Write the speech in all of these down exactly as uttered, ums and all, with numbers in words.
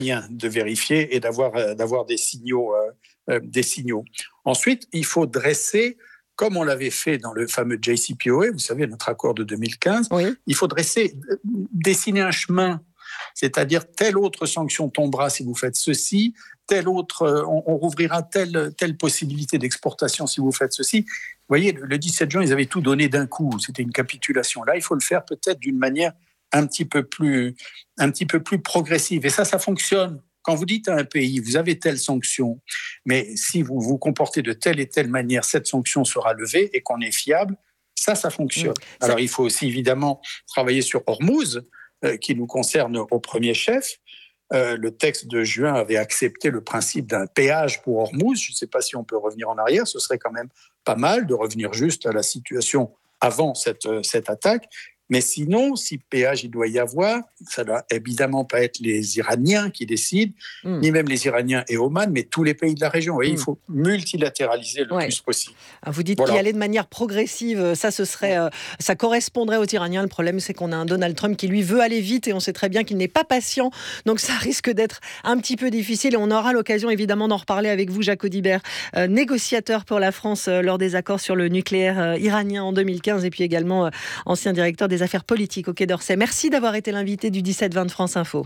de vérifier et d'avoir, euh, d'avoir des signaux, euh, euh, des signaux. Ensuite, il faut dresser, comme on l'avait fait dans le fameux J C P O A, vous savez, notre accord de deux mille quinze, oui. il faut dresser, dessiner un chemin, c'est-à-dire telle autre sanction tombera si vous faites ceci, telle autre, on, on rouvrira telle, telle possibilité d'exportation si vous faites ceci. Vous voyez, le dix-sept juin, ils avaient tout donné d'un coup, c'était une capitulation. Là, il faut le faire peut-être d'une manière un petit peu plus, un petit peu plus progressive. Et ça, ça fonctionne. Quand vous dites à un pays, vous avez telle sanction, mais si vous vous comportez de telle et telle manière, cette sanction sera levée et qu'on est fiable, ça, ça fonctionne. Mmh. Alors, il faut aussi évidemment travailler sur Hormuz, euh, qui nous concerne au premier chef. Euh, le texte de juin avait accepté le principe d'un péage pour Hormuz. Je ne sais pas si on peut revenir en arrière. Ce serait quand même pas mal de revenir juste à la situation avant cette, cette attaque. Mais sinon, si péage il doit y avoir, ça ne doit évidemment pas être les Iraniens qui décident, mmh. ni même les Iraniens et Oman, mais tous les pays de la région. Vous voyez, mmh. il faut multilatéraliser le ouais. plus possible. Vous dites voilà. qu'y aller de manière progressive, ça, ce serait, euh, ça correspondrait aux Iraniens. Le problème, c'est qu'on a un Donald Trump qui, lui, veut aller vite et on sait très bien qu'il n'est pas patient. Donc, ça risque d'être un petit peu difficile et on aura l'occasion, évidemment, d'en reparler avec vous, Jacques Audibert, euh, négociateur pour la France euh, lors des accords sur le nucléaire euh, iranien en deux mille quinze et puis également euh, ancien directeur des affaires politiques au Quai d'Orsay. Merci d'avoir été l'invité du dix-sept vingt de France Info.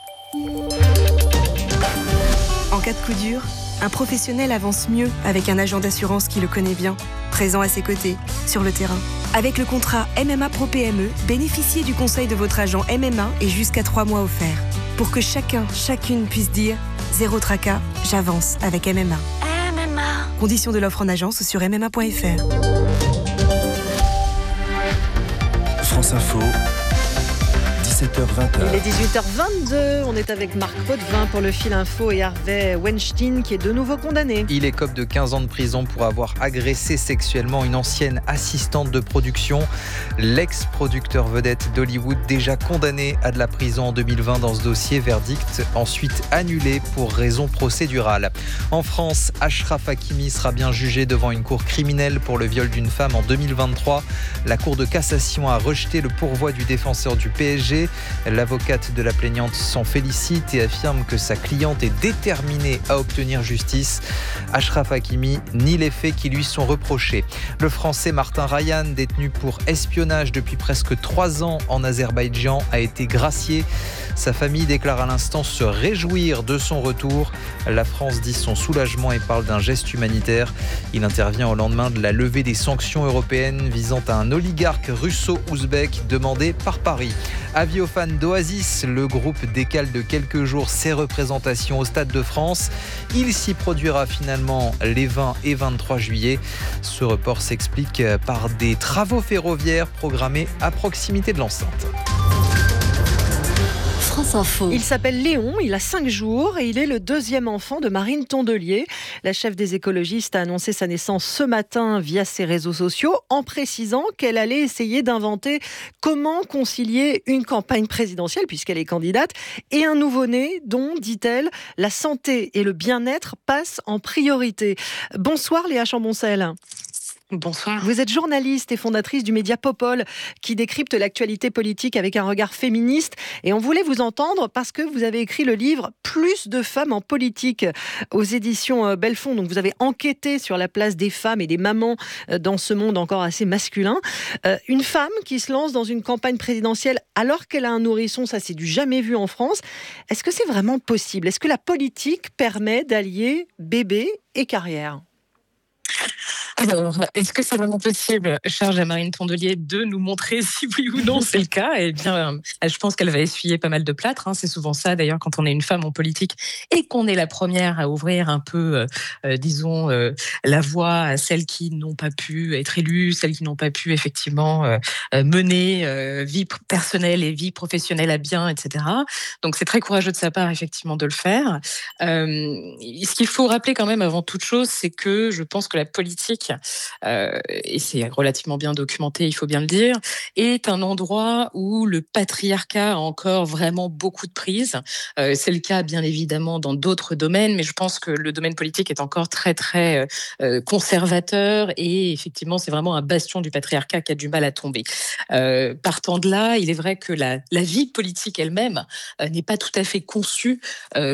En cas de coup dur, un professionnel avance mieux avec un agent d'assurance qui le connaît bien, présent à ses côtés, sur le terrain. Avec le contrat M M A Pro P M E, bénéficiez du conseil de votre agent M M A et jusqu'à trois mois offerts. Pour que chacun, chacune puisse dire « Zéro tracas, j'avance avec M M A ». M M A. Conditions de l'offre en agence sur m m a point f r. France Info, dix-sept heures vingt. Il est dix-huit heures vingt-deux, on est avec Marc Potvin pour le fil info et Harvey Weinstein qui est de nouveau condamné. Il écope de quinze ans de prison pour avoir agressé sexuellement une ancienne assistante de production. L'ex-producteur vedette d'Hollywood, déjà condamné à de la prison en deux mille vingt dans ce dossier, verdict ensuite annulé pour raison procédurale. En France, Achraf Hakimi sera bien jugé devant une cour criminelle pour le viol d'une femme en deux mille vingt-trois. La Cour de cassation a rejeté le pourvoi du défenseur du P S G. L'avocate de la plaignante s'en félicite et affirme que sa cliente est déterminée à obtenir justice. Achraf Hakimi nie les faits qui lui sont reprochés. Le Français Martin Ryan, détenu pour espionnage depuis presque trois ans en Azerbaïdjan, a été gracié. Sa famille déclare à l'instant se réjouir de son retour. La France dit son soulagement et parle d'un geste humanitaire. Il intervient au lendemain de la levée des sanctions européennes visant à un oligarque russo-ouzbek demandé par Paris. Avis aux fans d'Oasis, le groupe décale de quelques jours ses représentations au Stade de France. Il s'y produira finalement les vingt et vingt-trois juillet. Ce report s'explique par des travaux ferroviaires programmés à proximité de l'enceinte. France Info. Il s'appelle Léon, il a cinq jours et il est le deuxième enfant de Marine Tondelier. La chef des écologistes a annoncé sa naissance ce matin via ses réseaux sociaux en précisant qu'elle allait essayer d'inventer comment concilier une campagne présidentielle puisqu'elle est candidate et un nouveau-né dont, dit-elle, la santé et le bien-être passent en priorité. Bonsoir Léa Chamboncel. Bonsoir. Vous êtes journaliste et fondatrice du média Popol qui décrypte l'actualité politique avec un regard féministe et on voulait vous entendre parce que vous avez écrit le livre « Plus de femmes en politique » aux éditions Belfond. Donc vous avez enquêté sur la place des femmes et des mamans dans ce monde encore assez masculin. Euh, une femme qui se lance dans une campagne présidentielle alors qu'elle a un nourrisson, ça c'est du jamais vu en France. Est-ce que c'est vraiment possible ? Est-ce que la politique permet d'allier bébé et carrière ? Alors, est-ce que c'est vraiment possible, charge à Marine Tondelier, de nous montrer si oui ou non c'est le cas ? Eh bien, je pense qu'elle va essuyer pas mal de plâtre. Hein. C'est souvent ça, d'ailleurs, quand on est une femme en politique et qu'on est la première à ouvrir un peu, euh, disons, euh, la voie à celles qui n'ont pas pu être élues, celles qui n'ont pas pu, effectivement, euh, mener euh, vie personnelle et vie professionnelle à bien, et cetera. Donc, c'est très courageux de sa part, effectivement, de le faire. Euh, ce qu'il faut rappeler quand même, avant toute chose, c'est que je pense que la politique politique, euh, et c'est relativement bien documenté, il faut bien le dire, est un endroit où le patriarcat a encore vraiment beaucoup de prise. Euh, c'est le cas, bien évidemment, dans d'autres domaines, mais je pense que le domaine politique est encore très, très euh, conservateur, et effectivement, c'est vraiment un bastion du patriarcat qui a du mal à tomber. Euh, partant de là, il est vrai que la, la vie politique elle-même euh, n'est pas tout à fait conçue euh,